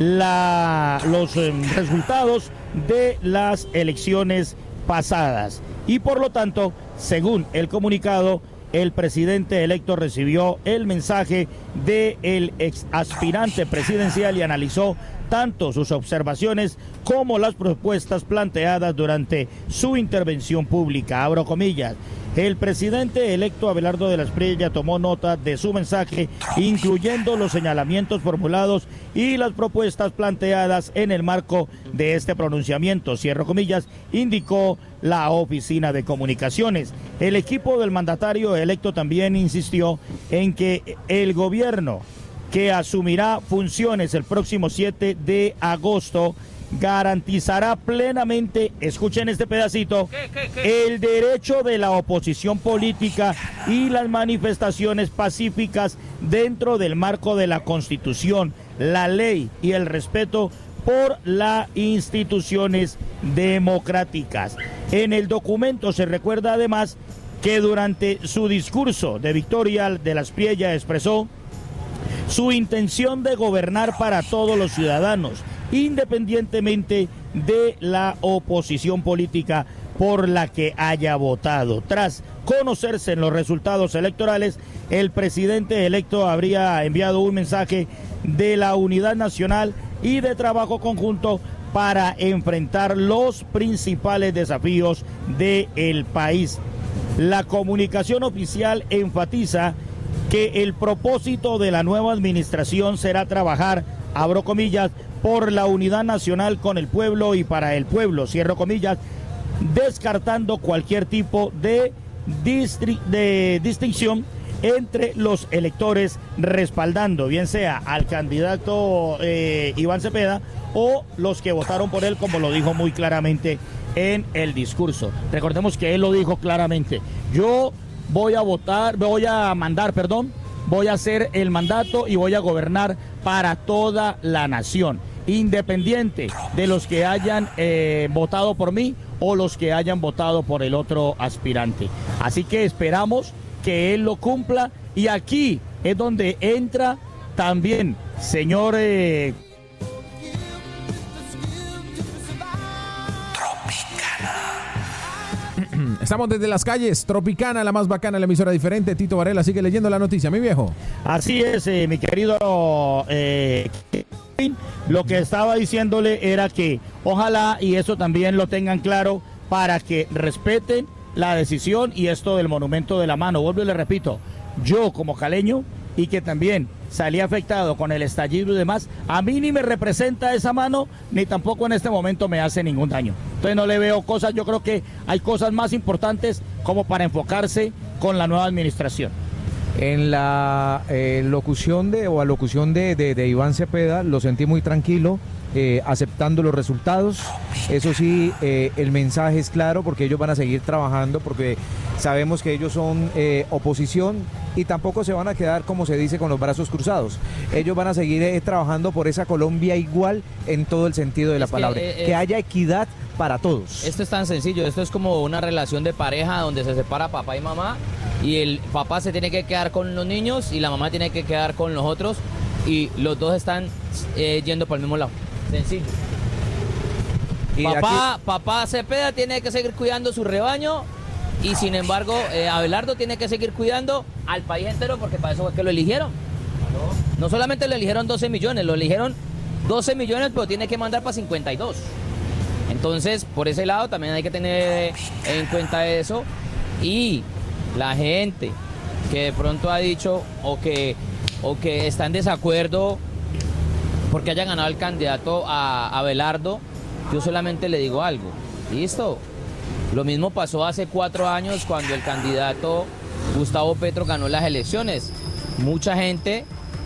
la, los eh, resultados de las elecciones pasadas y por lo tanto, según el comunicado, el presidente electo recibió el mensaje del ex aspirante presidencial y analizó tanto sus observaciones como las propuestas planteadas durante su intervención pública. Abro comillas. El presidente electo Abelardo de la Espriella tomó nota de su mensaje, incluyendo los señalamientos formulados y las propuestas planteadas en el marco de este pronunciamiento, cierro comillas, indicó la oficina de comunicaciones. El equipo del mandatario electo también insistió en que el gobierno que asumirá funciones el próximo siete de agosto garantizará plenamente, escuchen este pedacito, ¿Qué, qué, qué? el derecho de la oposición política y las manifestaciones pacíficas dentro del marco de la Constitución, la ley y el respeto por las instituciones democráticas. En el documento se recuerda además que durante su discurso de victoria de la Espriella expresó su intención de gobernar para todos los ciudadanos, independientemente de la oposición política por la que haya votado. Tras conocerse los resultados electorales, el presidente electo habría enviado un mensaje de la unidad nacional y de trabajo conjunto para enfrentar los principales desafíos del país. La comunicación oficial enfatiza que el propósito de la nueva administración será trabajar, abro comillas, por la unidad nacional con el pueblo y para el pueblo, cierro comillas, descartando cualquier tipo de, distri- de distinción entre los electores, respaldando bien sea al candidato eh, Iván Cepeda o los que votaron por él, como lo dijo muy claramente en el discurso. Recordemos que él lo dijo claramente: yo voy a votar, voy a mandar, perdón, voy a hacer el mandato y voy a gobernar para toda la nación, independiente de los que hayan eh, votado por mí o los que hayan votado por el otro aspirante. Así que esperamos que él lo cumpla, y aquí es donde entra también, señor eh... Estamos desde las calles, Tropicana, la más bacana, la emisora diferente. Tito Varela sigue leyendo la noticia, mi viejo. Así es, eh, mi querido eh, lo que estaba diciéndole era que ojalá, y eso también lo tengan claro, para que respeten la decisión y esto del monumento de la mano. Vuelvo y le repito, yo como caleño, y que también salí afectado con el estallido y demás, a mí ni me representa esa mano, ni tampoco en este momento me hace ningún daño. Entonces no le veo cosas, yo creo que hay cosas más importantes como para enfocarse con la nueva administración. En la eh, locución de o alocución de, de, de Iván Cepeda lo sentí muy tranquilo, eh, aceptando los resultados. Eso sí, eh, el mensaje es claro, porque ellos van a seguir trabajando, porque sabemos que ellos son eh, oposición y tampoco se van a quedar, como se dice, con los brazos cruzados. Ellos van a seguir eh, trabajando por esa Colombia igual en todo el sentido de la Es que, palabra, eh, eh, que haya equidad para todos. Esto es tan sencillo, esto es como una relación de pareja donde se separa papá y mamá, y el papá se tiene que quedar con los niños y la mamá tiene que quedar con los otros, y los dos están eh, yendo por el mismo lado. Sencillo. Y Papá, aquí- papá Cepeda tiene que seguir cuidando su rebaño, y sin embargo eh, Abelardo tiene que seguir cuidando al país entero, porque para eso fue que lo eligieron. No solamente lo eligieron doce millones, lo eligieron doce millones, pero tiene que mandar para cincuenta y dos. Entonces, por ese lado también hay que tener en cuenta eso. Y la gente que de pronto ha dicho o que, o que está en desacuerdo porque haya ganado el candidato a Abelardo, yo solamente le digo algo. Listo. Lo mismo pasó hace cuatro años cuando el candidato Gustavo Petro ganó las elecciones. Mucha gente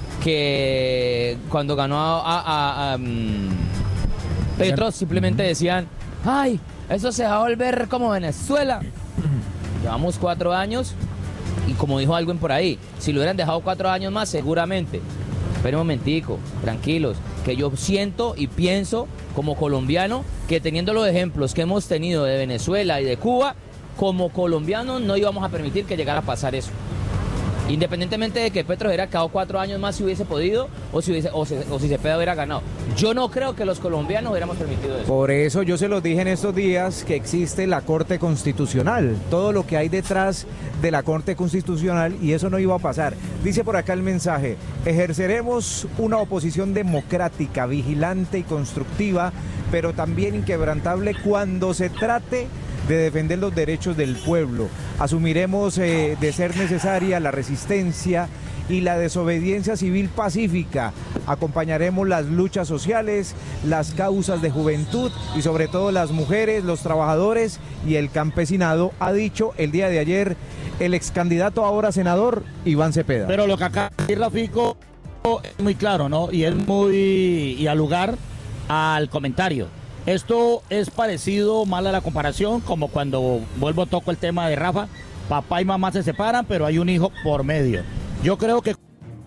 que cuando ganó a, a- a- a, mm, Petro simplemente decían: ay, eso se va a volver como Venezuela. Llevamos cuatro años y, como dijo alguien por ahí, si lo hubieran dejado cuatro años más, seguramente. Pero un momentico, tranquilos, que yo siento y pienso como colombiano que, teniendo los ejemplos que hemos tenido de Venezuela y de Cuba, como colombianos no íbamos a permitir que llegara a pasar eso. Independientemente de que Petro hubiera quedado cuatro años más si hubiese podido, o si, hubiese, o, si, o si Cepeda hubiera ganado. Yo no creo que los colombianos hubiéramos permitido eso. Por eso yo se los dije en estos días que existe la Corte Constitucional, todo lo que hay detrás de la Corte Constitucional, y eso no iba a pasar. Dice por acá el mensaje: ejerceremos una oposición democrática, vigilante y constructiva, pero también inquebrantable cuando se trate de defender los derechos del pueblo. Asumiremos eh, de ser necesaria la resistencia y la desobediencia civil pacífica. Acompañaremos las luchas sociales, las causas de juventud y sobre todo las mujeres, los trabajadores y el campesinado, ha dicho el día de ayer el ex candidato ahora senador Iván Cepeda. Pero lo que acaba de decir Rafico es muy claro, ¿no? Y es muy y al lugar al comentario. Esto es parecido, mal a la comparación, como cuando vuelvo toco el tema de Rafa, papá y mamá se separan, pero hay un hijo por medio. Yo creo que...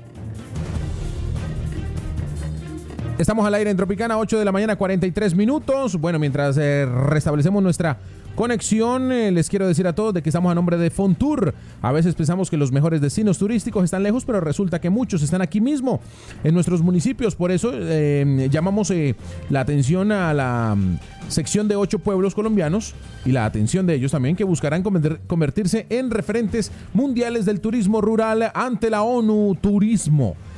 Estamos al aire en Tropicana, ocho de la mañana, cuarenta y tres minutos. Bueno, mientras eh, restablecemos nuestra conexión, eh, les quiero decir a todos de que estamos a nombre de Fontour. A veces pensamos que los mejores destinos turísticos están lejos, pero resulta que muchos están aquí mismo, en nuestros municipios. Por eso eh, llamamos eh, la atención a la mm, sección de ocho pueblos colombianos y la atención de ellos también, que buscarán convertir- convertirse en referentes mundiales del turismo rural ante la ONU Turismo.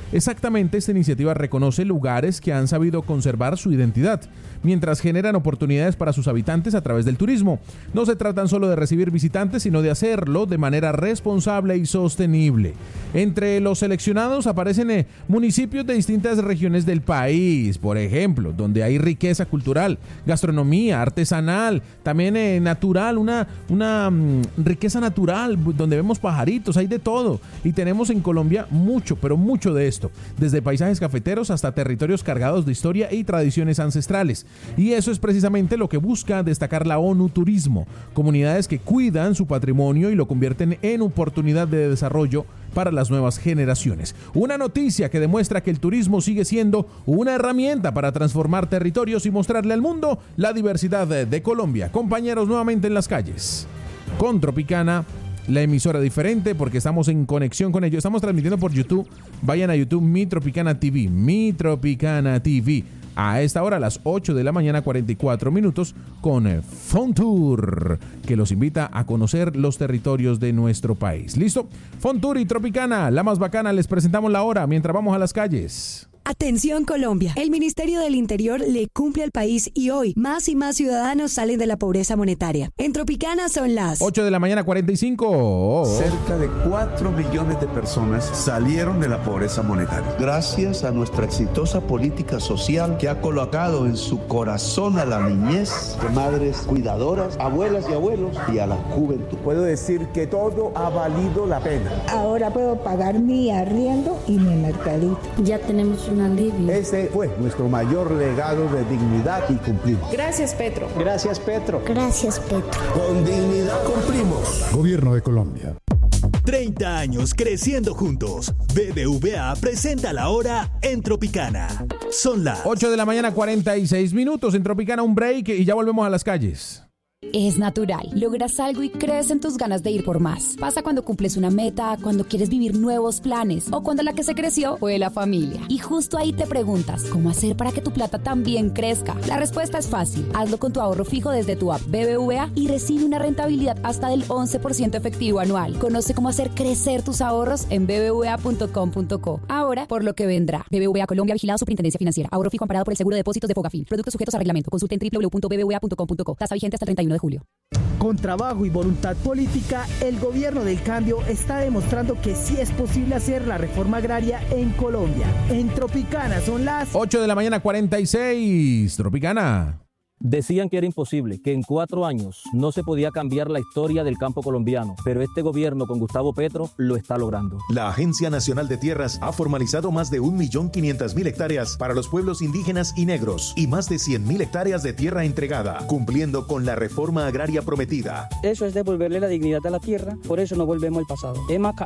Exactamente, esta iniciativa reconoce lugares que han sabido conservar su identidad, mientras generan oportunidades para sus habitantes a través del turismo. No se tratan solo de recibir visitantes, sino de hacerlo de manera responsable y sostenible. Entre los seleccionados aparecen eh, municipios de distintas regiones del país, por ejemplo, donde hay riqueza cultural, gastronomía, artesanal, también eh, natural, una, una mm, riqueza natural, donde vemos pajaritos, hay de todo. Y tenemos en Colombia mucho, pero mucho de esto, desde paisajes cafeteros hasta territorios cargados de historia y tradiciones ancestrales. Y eso es precisamente lo que busca destacar la ONU Turismo, comunidades que cuidan su patrimonio y lo convierten en oportunidad de desarrollo para las nuevas generaciones. Una noticia que demuestra que el turismo sigue siendo una herramienta para transformar territorios y mostrarle al mundo la diversidad de, de Colombia. Compañeros, nuevamente en las calles con Tropicana, la emisora diferente, porque estamos en conexión con ellos. Estamos transmitiendo por YouTube. Vayan a YouTube, Mi Tropicana T V, Mi Tropicana T V. A esta hora, a las ocho de la mañana, cuarenta y cuatro minutos, con Fontour, que los invita a conocer los territorios de nuestro país. ¿Listo? Fontour y Tropicana, la más bacana, les presentamos la hora mientras vamos a las calles. Atención Colombia, el Ministerio del Interior le cumple al país y hoy más y más ciudadanos salen de la pobreza monetaria. En Tropicana son las ocho de la mañana, cuarenta y cinco. Cerca de cuatro millones de personas salieron de la pobreza monetaria. Gracias a nuestra exitosa política social que ha colocado en su corazón a la niñez, de madres cuidadoras, abuelas y abuelos y a la juventud. Puedo decir que todo ha valido la pena. Ahora puedo pagar mi arriendo y mi mercadito. Ya tenemos un alivio. Ese fue nuestro mayor legado de dignidad y cumplimos. Gracias, Petro. Gracias, Petro. Gracias, Petro. Con dignidad cumplimos. Gobierno de Colombia. treinta años creciendo juntos. B B V A presenta la hora en Tropicana. Son las ocho de la mañana, cuarenta y seis minutos. En Tropicana, un break y ya volvemos a las calles. Es natural. Logras algo y crees en tus ganas de ir por más. Pasa cuando cumples una meta, cuando quieres vivir nuevos planes o cuando la que se creció fue la familia. Y justo ahí te preguntas, ¿cómo hacer para que tu plata también crezca? La respuesta es fácil. Hazlo con tu ahorro fijo desde tu app B B V A y recibe una rentabilidad hasta del once por ciento efectivo anual. Conoce cómo hacer crecer tus ahorros en b b v a punto com punto co. Ahora, por lo que vendrá. B B V A Colombia, vigilado Superintendencia Financiera. Ahorro fijo amparado por el Seguro de Depósitos de Fogafín. Productos sujetos a reglamento. Consulta en w w w punto b b v a punto com punto co. Tasa vigente hasta el treinta y uno de julio. Con trabajo y voluntad política, el gobierno del cambio está demostrando que sí es posible hacer la reforma agraria en Colombia. En Tropicana son las ocho de la mañana, cuarenta y seis. Tropicana. Decían que era imposible, que en cuatro años no se podía cambiar la historia del campo colombiano, pero este gobierno con Gustavo Petro lo está logrando. La Agencia Nacional de Tierras ha formalizado más de un millón quinientas mil hectáreas para los pueblos indígenas y negros y más de cien mil hectáreas de tierra entregada, cumpliendo con la reforma agraria prometida. Eso es devolverle la dignidad a la tierra, por eso no volvemos al pasado.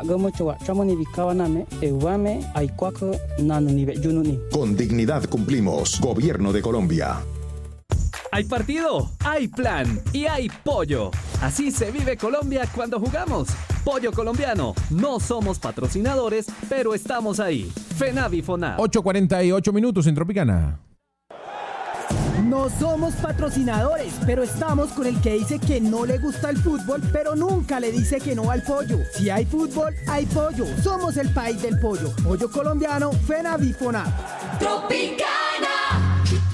Con dignidad cumplimos. Gobierno de Colombia. Hay partido, hay plan y hay pollo. Así se vive Colombia cuando jugamos. Pollo colombiano. No somos patrocinadores, pero estamos ahí. FENAVI FONAV. ocho cuarenta y ocho minutos en Tropicana. No somos patrocinadores, pero estamos con el que dice que no le gusta el fútbol, pero nunca le dice que no al pollo. Si hay fútbol, hay pollo. Somos el país del pollo. Pollo colombiano, FENAVI FONAV. Tropicana.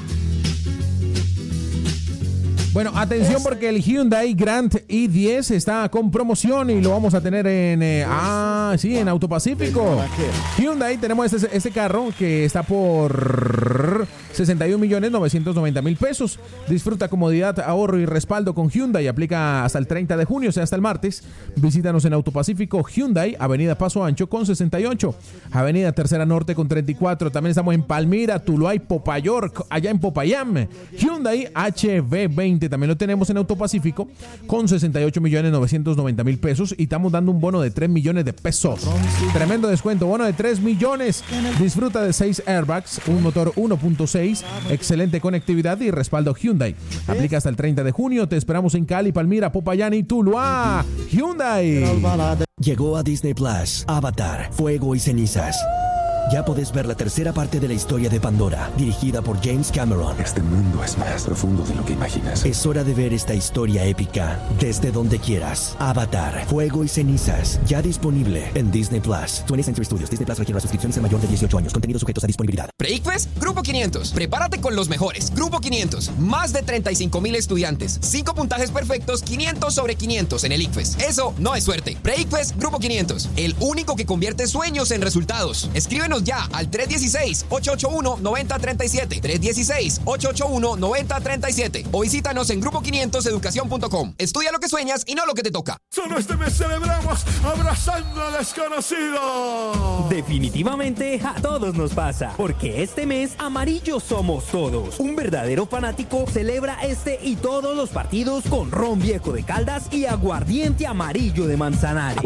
Bueno, atención porque el Hyundai Grand i diez está con promoción y lo vamos a tener en eh, ah, sí, en Autopacífico. Hyundai, tenemos este, este carro que está por sesenta y un millones novecientos noventa mil pesos. Disfruta comodidad, ahorro y respaldo con Hyundai. Aplica hasta el treinta de junio, o sea, hasta el martes. Visítanos en Autopacífico Hyundai, Avenida Paso Ancho con sesenta y ocho, Avenida Tercera Norte con treinta y cuatro. También estamos en Palmira, Tuluá y Popayork, allá en Popayán. Hyundai H V veinte también lo tenemos en Autopacífico con sesenta y ocho millones novecientos noventa mil pesos y estamos dando un bono de tres millones de pesos. Tremendo descuento, bono de tres millones. Disfruta de seis airbags, un motor uno punto seis, excelente conectividad y respaldo Hyundai. Aplica hasta el treinta de junio. Te esperamos en Cali, Palmira, Popayán y Tuluá. Hyundai. Llegó a Disney Plus, Avatar, Fuego y Cenizas. Ya podés ver la tercera parte de la historia de Pandora, dirigida por James Cameron. Este mundo es más profundo de lo que imaginas. Es hora de ver esta historia épica desde donde quieras. Avatar, Fuego y Cenizas, ya disponible en Disney Plus. twentieth Century Studios. Disney Plus requiere las suscripciones de mayor de dieciocho años. Contenidos sujetos a disponibilidad. Breakfast, Grupo quinientos. Prepárate con los mejores. Grupo quinientos. Más de treinta y cinco mil estudiantes. cinco puntajes perfectos, quinientos sobre quinientos en el ICFES. Eso no es suerte. Breakfast, Grupo quinientos. El único que convierte sueños en resultados. Escríbenos ya al tres uno seis, ocho ocho uno, nueve cero tres siete. tres uno seis, ocho ocho uno, nueve cero tres siete. O visítanos en grupo quinientos educación punto com. Estudia lo que sueñas y no lo que te toca. Solo este mes celebramos abrazando al desconocido. Definitivamente a todos nos pasa, porque este mes amarillos somos todos. Un verdadero fanático celebra este y todos los partidos con ron viejo de Caldas y aguardiente amarillo de Manzanares.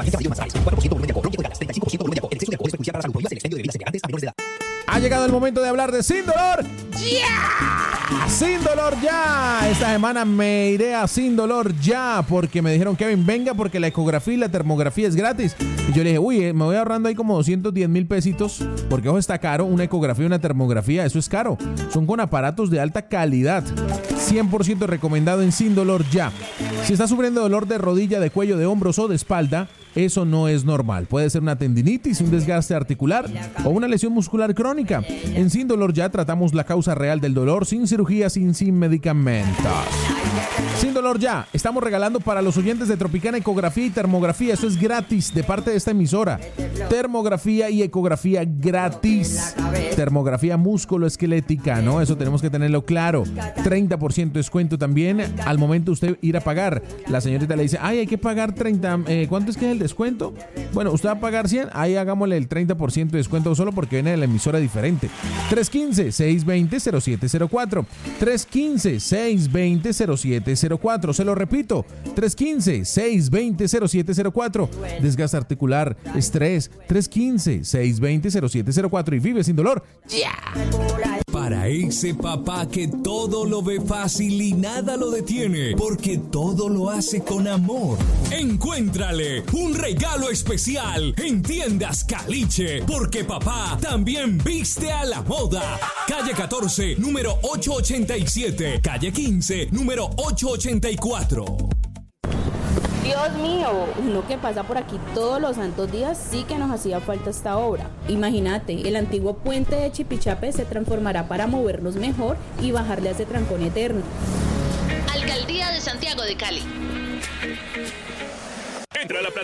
Ha llegado el momento de hablar de Sin Dolor. ¡Ya! Sin Dolor Ya. Esta semana me iré a Sin Dolor Ya porque me dijeron, Kevin, venga porque la ecografía y la termografía es gratis. Y yo le dije, uy, me voy ahorrando ahí como doscientos diez mil pesitos porque ojo, está caro. Una ecografía y una termografía, eso es caro. Son con aparatos de alta calidad. cien por ciento recomendado en Sin Dolor Ya. Si estás sufriendo dolor de rodilla, de cuello, de hombros o de espalda, eso no es normal. Puede ser una tendinitis, un desgaste articular o una lesión muscular crónica. En Sin Dolor Ya tratamos la causa real del dolor sin cirugía, sin, sin medicamentos. Sin Dolor Ya, estamos regalando para los oyentes de Tropicana ecografía y termografía. Eso es gratis de parte de esta emisora. Termografía y ecografía gratis. Termografía músculo-esquelética, ¿no? Eso tenemos que tenerlo claro. treinta por ciento descuento también al momento de usted ir a pagar. La señorita le dice, ay, hay que pagar treinta, eh, ¿cuánto es que es el descuento? Bueno, usted va a pagar cien, ahí hagámosle el treinta por ciento de descuento solo porque viene de la emisora diferente. tres uno cinco, seis dos cero, cero siete cero cuatro. tres uno cinco, seis dos cero, cero siete cero cuatro. Se lo repito, tres uno cinco, seis dos cero, cero siete cero cuatro. Desgaste articular, estrés, tres uno cinco, seis dos cero, cero siete cero cuatro y vive sin dolor. ¡Ya! Para ese papá que todo lo ve fácil y nada lo detiene, porque todo lo hace con amor. Encuéntrale un regalo especial en Tiendas Caliche, porque papá también viste a la moda. Calle catorce, número ochocientos ochenta y siete. Calle quince, número ochocientos ochenta y cuatro. Dios mío, uno que pasa por aquí todos los santos días, sí que nos hacía falta esta obra. Imagínate, el antiguo puente de Chipichape se transformará para movernos mejor y bajarle a ese trancón eterno. Alcaldía de Santiago de Cali. Entra a la